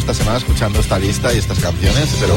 esta semana escuchando esta lista y estas canciones, pero...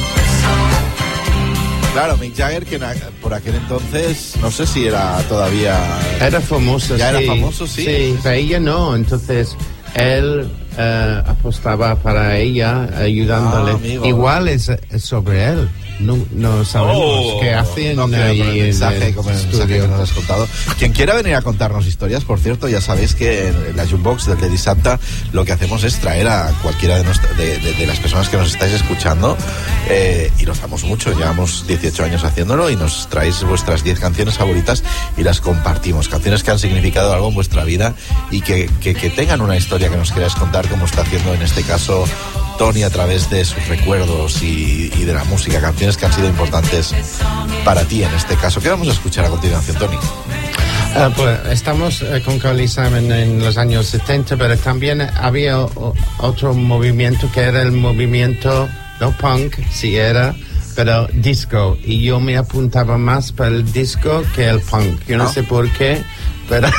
Claro, Mick Jagger, que por aquel entonces, no sé si era todavía... Era famoso, ya sí. Era famoso, sí. Sí, pero ella no, entonces él apostaba para ella, ayudándole. Igual es sobre él. No sabemos qué hacen no creo, ahí con el mensaje, en el mensaje que nos has contado. Quien quiera venir a contarnos historias, por cierto, ya sabéis que en la Jukebox del Dissabte lo que hacemos es traer a cualquiera de las personas que nos estáis escuchando, y los damos mucho. Llevamos 18 años haciéndolo y nos traéis vuestras 10 canciones favoritas y las compartimos. Canciones que han significado algo en vuestra vida y que tengan una historia que nos queráis contar, como está haciendo en este caso Tony a través de sus recuerdos y de la música, canciones que han sido importantes para ti en este caso. ¿Qué vamos a escuchar a continuación, Tony? Pues estamos con Carly Simon en los años 70, pero también había otro movimiento que era el movimiento, no punk, sí era, pero disco, y yo me apuntaba más para el disco que el punk. Yo no sé por qué, pero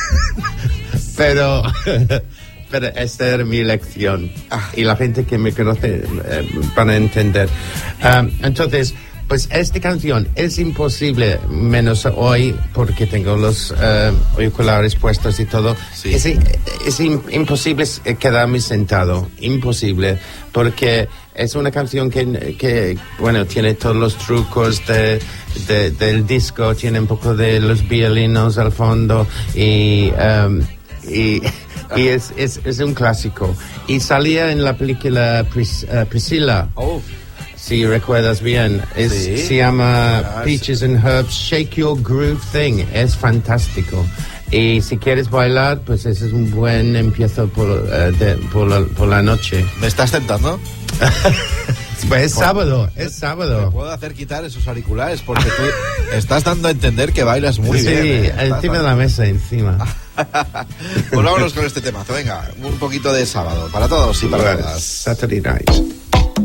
pero esta era mi elección, y la gente que me conoce van a entender. Entonces, pues esta canción es imposible, menos hoy, porque tengo los auriculares puestos y todo. Sí. Es imposible quedarme sentado, imposible, porque es una canción que bueno, tiene todos los trucos del disco, tiene un poco de los violinos al fondo, y es un clásico. Y salía en la película Priscilla. Si recuerdas bien, se llama Peaches and Herbs, Shake Your Groove Thing. Es fantástico. Y si quieres bailar, pues ese es un buen empiezo por la noche. ¿Me estás tentando? Pues es sábado. Me puedo hacer quitar esos auriculares porque tú estás dando a entender que bailas muy bien. Sí, encima de la mesa, encima. Pues vámonos con este temazo. Venga, un poquito de sábado para todos y para todas. Saturday Night.